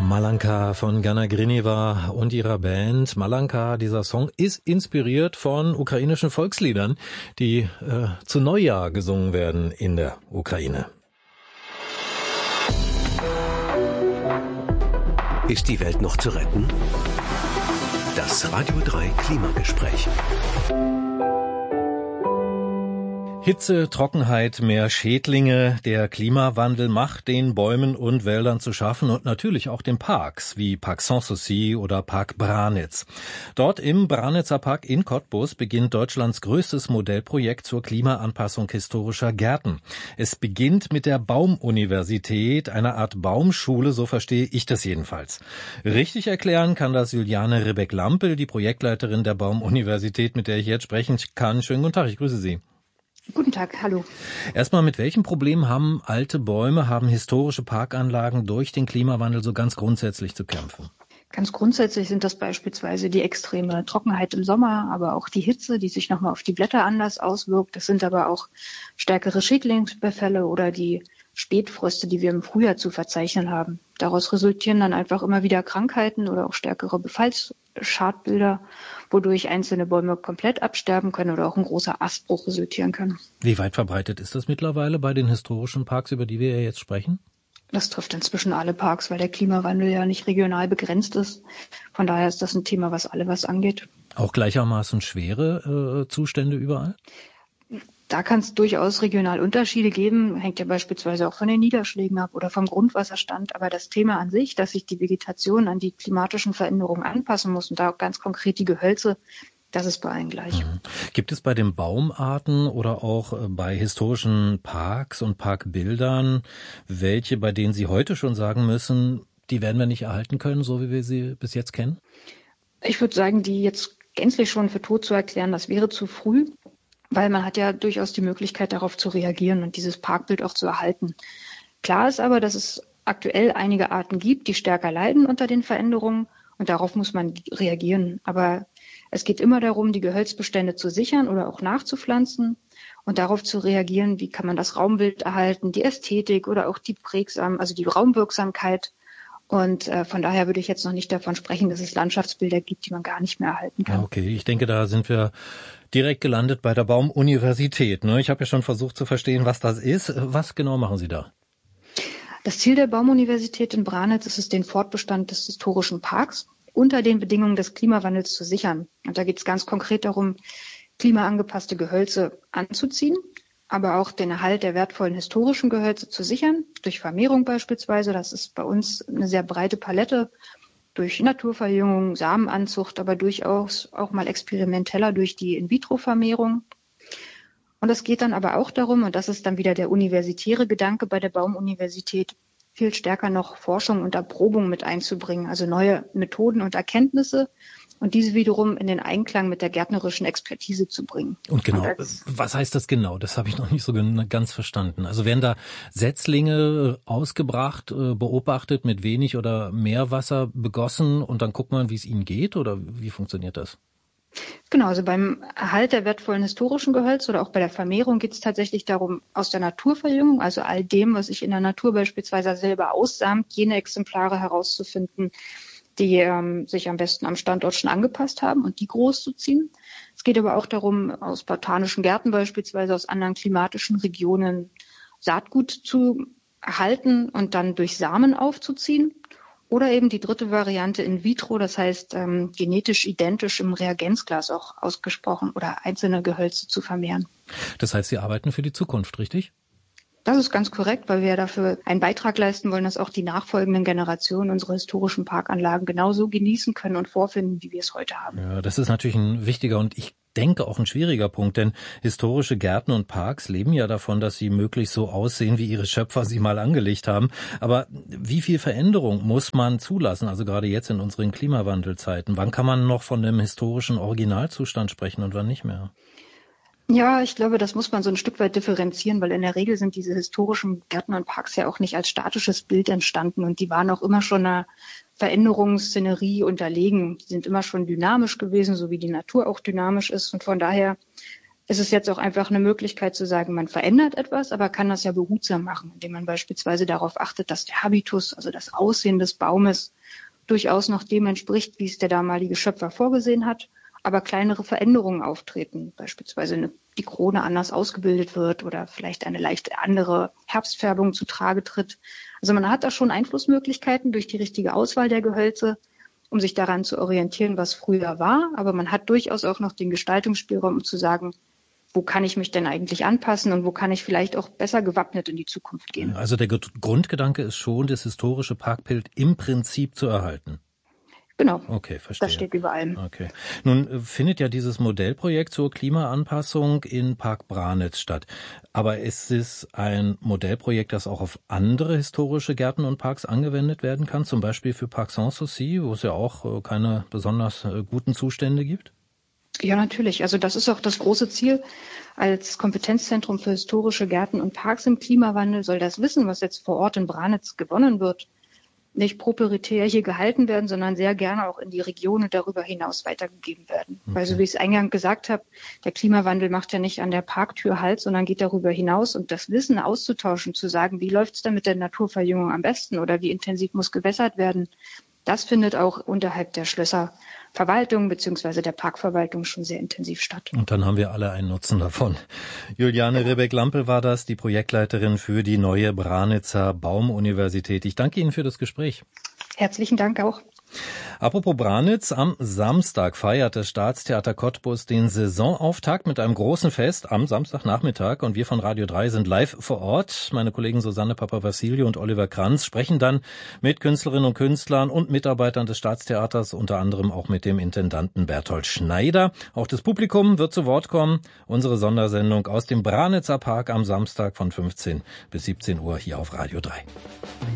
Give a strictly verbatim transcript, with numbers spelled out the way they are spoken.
Malanka von Gana Grineva und ihrer Band. Malanka, dieser Song ist inspiriert von ukrainischen Volksliedern, die äh, zu Neujahr gesungen werden in der Ukraine. Ist die Welt noch zu retten? Das Radio drei Klimagespräch. Hitze, Trockenheit, mehr Schädlinge. Der Klimawandel macht den Bäumen und Wäldern zu schaffen und natürlich auch den Parks, wie Park Sanssouci oder Park Branitz. Dort im Branitzer Park in Cottbus beginnt Deutschlands größtes Modellprojekt zur Klimaanpassung historischer Gärten. Es beginnt mit der Baumuniversität, einer Art Baumschule, so verstehe ich das jedenfalls. Richtig erklären kann das Juliane Rebeck-Lampel, die Projektleiterin der Baumuniversität, mit der ich jetzt sprechen kann. Schönen guten Tag, ich grüße Sie. Guten Tag, hallo. Erstmal, mit welchen Problemen haben alte Bäume, haben historische Parkanlagen durch den Klimawandel so ganz grundsätzlich zu kämpfen? Ganz grundsätzlich sind das beispielsweise die extreme Trockenheit im Sommer, aber auch die Hitze, die sich nochmal auf die Blätter anders auswirkt. Das sind aber auch stärkere Schädlingsbefälle oder die Spätfröste, die wir im Frühjahr zu verzeichnen haben. Daraus resultieren dann einfach immer wieder Krankheiten oder auch stärkere Befallsschadbilder, wodurch einzelne Bäume komplett absterben können oder auch ein großer Astbruch resultieren kann. Wie weit verbreitet ist das mittlerweile bei den historischen Parks, über die wir ja jetzt sprechen? Das trifft inzwischen alle Parks, weil der Klimawandel ja nicht regional begrenzt ist. Von daher ist das ein Thema, was alle was angeht. Auch gleichermaßen schwere äh, Zustände überall? Da kann es durchaus regional Unterschiede geben, hängt ja beispielsweise auch von den Niederschlägen ab oder vom Grundwasserstand. Aber das Thema an sich, dass sich die Vegetation an die klimatischen Veränderungen anpassen muss und da auch ganz konkret die Gehölze, das ist bei allen gleich. Mhm. Gibt es bei den Baumarten oder auch bei historischen Parks und Parkbildern welche, bei denen Sie heute schon sagen müssen, die werden wir nicht erhalten können, so wie wir sie bis jetzt kennen? Ich würde sagen, die jetzt gänzlich schon für tot zu erklären, das wäre zu früh. Weil man hat ja durchaus die Möglichkeit, darauf zu reagieren und dieses Parkbild auch zu erhalten. Klar ist aber, dass es aktuell einige Arten gibt, die stärker leiden unter den Veränderungen und darauf muss man reagieren. Aber es geht immer darum, die Gehölzbestände zu sichern oder auch nachzupflanzen und darauf zu reagieren, wie kann man das Raumbild erhalten, die Ästhetik oder auch die Prägsam, also die Raumwirksamkeit. Und äh, von daher würde ich jetzt noch nicht davon sprechen, dass es Landschaftsbilder gibt, die man gar nicht mehr erhalten kann. Okay, ich denke, da sind wir direkt gelandet bei der Baumuniversität. Ne? Ich habe ja schon versucht zu verstehen, was das ist. Was genau machen Sie da? Das Ziel der Baumuniversität in Branitz ist es, den Fortbestand des historischen Parks unter den Bedingungen des Klimawandels zu sichern. Und da geht es ganz konkret darum, klimaangepasste Gehölze anzuziehen, aber auch den Erhalt der wertvollen historischen Gehölze zu sichern, durch Vermehrung beispielsweise. Das ist bei uns eine sehr breite Palette, durch Naturverjüngung, Samenanzucht, aber durchaus auch mal experimenteller durch die In-vitro-Vermehrung. Und es geht dann aber auch darum, und das ist dann wieder der universitäre Gedanke bei der Baumuniversität, viel stärker noch Forschung und Erprobung mit einzubringen, also neue Methoden und Erkenntnisse und diese wiederum in den Einklang mit der gärtnerischen Expertise zu bringen. Und genau, und was heißt das genau? Das habe ich noch nicht so ganz verstanden. Also werden da Setzlinge ausgebracht, beobachtet, mit wenig oder mehr Wasser begossen und dann guckt man, wie es ihnen geht, oder wie funktioniert das? Genau, also beim Erhalt der wertvollen historischen Gehölze oder auch bei der Vermehrung geht es tatsächlich darum, aus der Naturverjüngung, also all dem, was sich in der Natur beispielsweise selber aussamt, jene Exemplare herauszufinden, die ähm, sich am besten am Standort schon angepasst haben und die groß zu ziehen. Es geht aber auch darum, aus botanischen Gärten beispielsweise, aus anderen klimatischen Regionen Saatgut zu erhalten und dann durch Samen aufzuziehen. Oder eben die dritte Variante in vitro, das heißt ähm, genetisch identisch im Reagenzglas auch ausgesprochen oder einzelne Gehölze zu vermehren. Das heißt, Sie arbeiten für die Zukunft, richtig? Das ist ganz korrekt, weil wir ja dafür einen Beitrag leisten wollen, dass auch die nachfolgenden Generationen unsere historischen Parkanlagen genauso genießen können und vorfinden, wie wir es heute haben. Ja, das ist natürlich ein wichtiger und ich denke auch ein schwieriger Punkt, denn historische Gärten und Parks leben ja davon, dass sie möglichst so aussehen, wie ihre Schöpfer sie mal angelegt haben. Aber wie viel Veränderung muss man zulassen, also gerade jetzt in unseren Klimawandelzeiten? Wann kann man noch von einem historischen Originalzustand sprechen und wann nicht mehr? Ja, ich glaube, das muss man so ein Stück weit differenzieren, weil in der Regel sind diese historischen Gärten und Parks ja auch nicht als statisches Bild entstanden und die waren auch immer schon einer Veränderungsszenerie unterlegen. Die sind immer schon dynamisch gewesen, so wie die Natur auch dynamisch ist und von daher ist es jetzt auch einfach eine Möglichkeit zu sagen, man verändert etwas, aber kann das ja behutsam machen, indem man beispielsweise darauf achtet, dass der Habitus, also das Aussehen des Baumes, durchaus noch dem entspricht, wie es der damalige Schöpfer vorgesehen hat, aber kleinere Veränderungen auftreten, beispielsweise eine, die Krone anders ausgebildet wird oder vielleicht eine leicht andere Herbstfärbung zutage tritt. Also man hat da schon Einflussmöglichkeiten durch die richtige Auswahl der Gehölze, um sich daran zu orientieren, was früher war, aber man hat durchaus auch noch den Gestaltungsspielraum, um zu sagen, wo kann ich mich denn eigentlich anpassen und wo kann ich vielleicht auch besser gewappnet in die Zukunft gehen. Also der Grundgedanke ist schon, das historische Parkbild im Prinzip zu erhalten. Genau, okay, verstehe. Das steht über allem. Okay. Nun findet ja dieses Modellprojekt zur Klimaanpassung in Park Branitz statt. Aber ist es ein Modellprojekt, das auch auf andere historische Gärten und Parks angewendet werden kann? Zum Beispiel für Park Sanssouci, wo es ja auch keine besonders guten Zustände gibt? Ja, natürlich. Also das ist auch das große Ziel. Als Kompetenzzentrum für historische Gärten und Parks im Klimawandel soll das Wissen, was jetzt vor Ort in Branitz gewonnen wird, nicht proprietär hier gehalten werden, sondern sehr gerne auch in die Region und darüber hinaus weitergegeben werden. Okay. Weil so wie ich es eingangs gesagt habe, der Klimawandel macht ja nicht an der Parktür Halt, sondern geht darüber hinaus. Und das Wissen auszutauschen, zu sagen, wie läuft es denn mit der Naturverjüngung am besten oder wie intensiv muss gewässert werden, das findet auch unterhalb der Schlösserverwaltung bzw. der Parkverwaltung schon sehr intensiv statt. Und dann haben wir alle einen Nutzen davon. Juliane Ribbeck-Lampel war das, die Projektleiterin für die neue Branitzer Baumuniversität. Ich danke Ihnen für das Gespräch. Herzlichen Dank auch. Apropos Branitz, am Samstag feiert das Staatstheater Cottbus den Saisonauftakt mit einem großen Fest am Samstagnachmittag und wir von Radio drei sind live vor Ort. Meine Kollegen Susanne Papavassiliou und Oliver Kranz sprechen dann mit Künstlerinnen und Künstlern und Mitarbeitern des Staatstheaters, unter anderem auch mit dem Intendanten Berthold Schneider. Auch das Publikum wird zu Wort kommen. Unsere Sondersendung aus dem Branitzer Park am Samstag von fünfzehn bis siebzehn Uhr hier auf Radio drei.